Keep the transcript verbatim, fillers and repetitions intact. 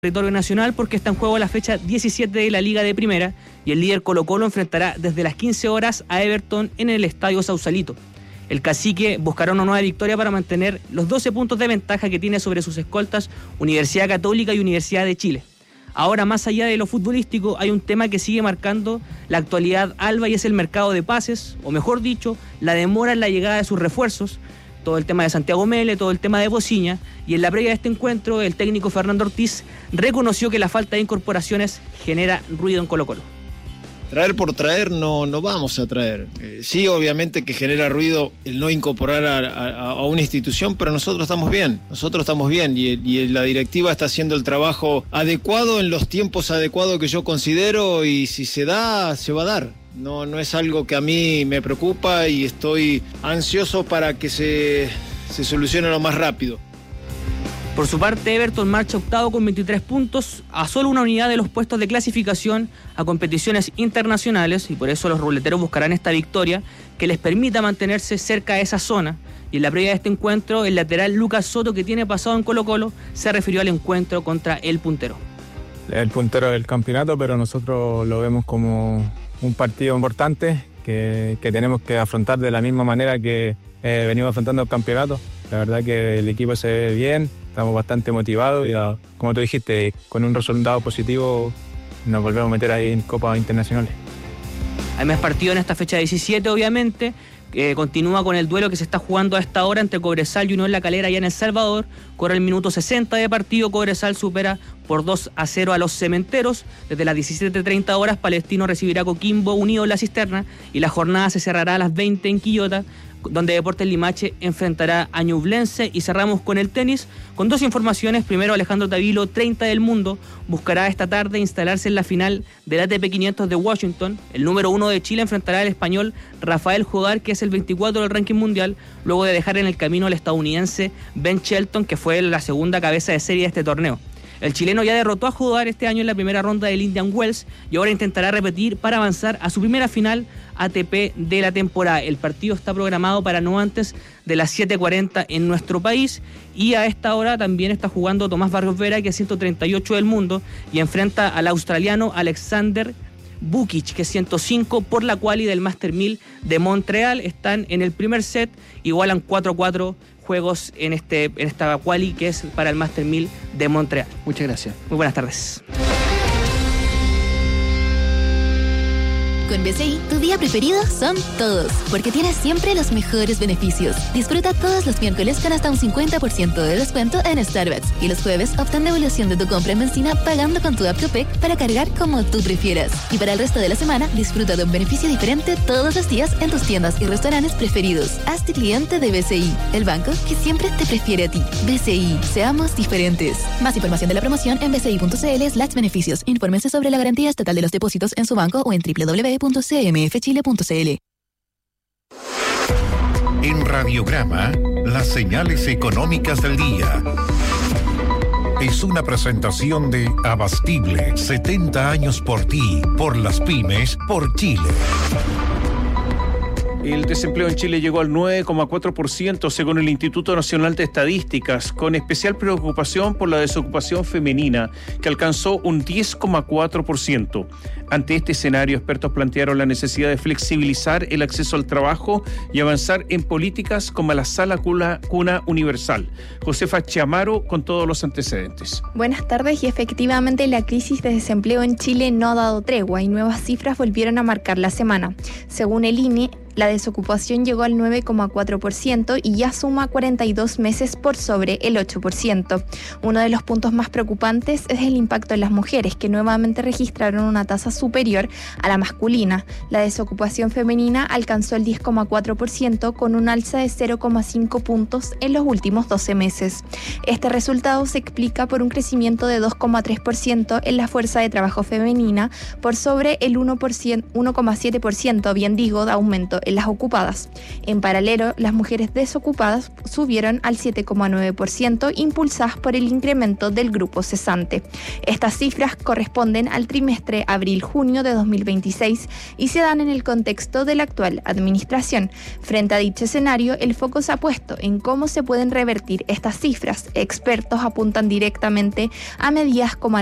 territorio nacional porque está en juego la fecha diecisiete de la Liga de Primera y el líder Colo-Colo enfrentará desde las quince horas a Everton en el Estadio Sausalito. El cacique buscará una nueva victoria para mantener los doce puntos de ventaja que tiene sobre sus escoltas Universidad Católica y Universidad de Chile. Ahora, más allá de lo futbolístico, hay un tema que sigue marcando la actualidad alba y es el mercado de pases, o mejor dicho, la demora en la llegada de sus refuerzos. Todo el tema de Santiago Mele, todo el tema de Bociña, y en la previa de este encuentro el técnico Fernando Ortiz reconoció que la falta de incorporaciones genera ruido en Colo-Colo. Traer por traer no, no vamos a traer. Eh, sí, obviamente que genera ruido el no incorporar a, a, a una institución, pero nosotros estamos bien, nosotros estamos bien y, y la directiva está haciendo el trabajo adecuado en los tiempos adecuados que yo considero y si se da, se va a dar. No, no es algo que a mí me preocupa y estoy ansioso para que se, se solucione lo más rápido. Por su parte, Everton marcha octavo con veintitrés puntos, a solo una unidad de los puestos de clasificación a competiciones internacionales, y por eso los ruleteros buscarán esta victoria que les permita mantenerse cerca de esa zona. Y en la previa de este encuentro, el lateral Lucas Soto, que tiene pasado en Colo-Colo, se refirió al encuentro contra el puntero. El puntero del campeonato, pero nosotros lo vemos como un partido importante que, que tenemos que afrontar de la misma manera que eh, venimos afrontando el campeonato. La verdad que el equipo se ve bien, estamos bastante motivados y uh, como tú dijiste, con un resultado positivo nos volvemos a meter ahí en Copas Internacionales. Hay más partido en esta fecha diecisiete, obviamente. Eh, continúa con el duelo que se está jugando a esta hora entre Cobresal y Unión La Calera allá en El Salvador. Corre el minuto sesenta de partido, Cobresal supera por dos a cero a los Cementeros. Desde las diecisiete treinta horas, Palestino recibirá Coquimbo Unido en La Cisterna y la jornada se cerrará a las veinte en Quillota, donde Deportes Limache enfrentará a Ñublense. Y cerramos con el tenis, con dos informaciones. Primero, Alejandro Tavilo, treinta del mundo, buscará esta tarde instalarse en la final del A T P quinientos de Washington. El número uno de Chile enfrentará al español Rafael Jogar, que es el veinticuatro del ranking mundial, luego de dejar en el camino al estadounidense Ben Shelton, que fue la segunda cabeza de serie de este torneo. El chileno ya derrotó a Jogar este año en la primera ronda del Indian Wells y ahora intentará repetir para avanzar a su primera final A T P de la temporada. El partido está programado para no antes de las siete cuarenta en nuestro país y a esta hora también está jugando Tomás Barrios Vera, que es ciento treinta y ocho del mundo, y enfrenta al australiano Alexander Bukic, que es ciento cinco por la quali del Master mil de Montreal. Están en el primer set, igualan cuatro a cuatro juegos en, este, en esta quali que es para el Master mil de Montreal. Muchas gracias. Muy buenas tardes. Con B C I, tu día preferido son todos, porque tienes siempre los mejores beneficios. Disfruta todos los miércoles con hasta un cincuenta por ciento de descuento en Starbucks y los jueves obtén devolución de tu compra en benzina pagando con tu app Copec para cargar como tú prefieras. Y para el resto de la semana, disfruta de un beneficio diferente todos los días en tus tiendas y restaurantes preferidos. Hazte cliente de B C I, el banco que siempre te prefiere a ti. B C I, seamos diferentes. Más información de la promoción en bci.cl slash beneficios. Infórmense sobre la garantía estatal de los depósitos en su banco o en doble u doble u doble u punto c m f chile punto c l. En Radiograma, las señales económicas del día. Es una presentación de Abastible, setenta años por ti, por las pymes, por Chile. El desempleo en Chile llegó al nueve coma cuatro por ciento según el Instituto Nacional de Estadísticas, con especial preocupación por la desocupación femenina, que alcanzó un diez coma cuatro por ciento. Ante este escenario, expertos plantearon la necesidad de flexibilizar el acceso al trabajo y avanzar en políticas como la Sala Cuna, Cuna Universal. Josefa Chamaro con todos los antecedentes. Buenas tardes. Y efectivamente la crisis de desempleo en Chile no ha dado tregua y nuevas cifras volvieron a marcar la semana. Según el I N E, la desocupación llegó al nueve coma cuatro por ciento y ya suma cuarenta y dos meses por sobre el ocho por ciento. Uno de los puntos más preocupantes es el impacto en las mujeres, que nuevamente registraron una tasa superior a la masculina. La desocupación femenina alcanzó el diez coma cuatro por ciento con un alza de cero coma cinco puntos en los últimos doce meses. Este resultado se explica por un crecimiento de dos coma tres por ciento en la fuerza de trabajo femenina por sobre el uno coma siete por ciento, bien digo, de aumento en las ocupadas. En paralelo, las mujeres desocupadas subieron al siete coma nueve por ciento, impulsadas por el incremento del grupo cesante. Estas cifras corresponden al trimestre abril-junio de dos mil veintiséis y se dan en el contexto de la actual administración. Frente a dicho escenario, el foco se ha puesto en cómo se pueden revertir estas cifras. Expertos apuntan directamente a medidas como